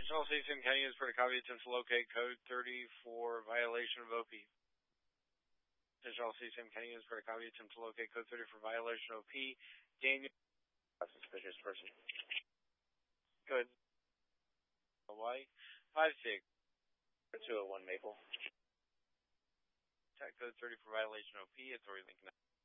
Central CCM County is for the copy attempt to locate code 30 for violation of OP. Central CCM County is for the copy attempt to locate code 30 for violation of OP. Daniel. Suspicious person. Good. Hawaii. 5-6. 201 Maple. Attack code 30 for violation of OP. Authority Lincoln.